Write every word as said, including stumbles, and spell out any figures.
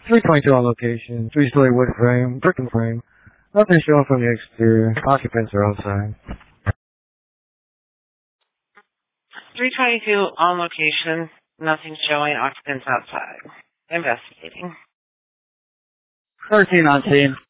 three twenty-two on location. Three-story wood frame, brick and frame. Nothing showing from the exterior. Occupants are outside. three twenty-two on location. Nothing showing. Occupants outside. Investigating. thirteen on scene.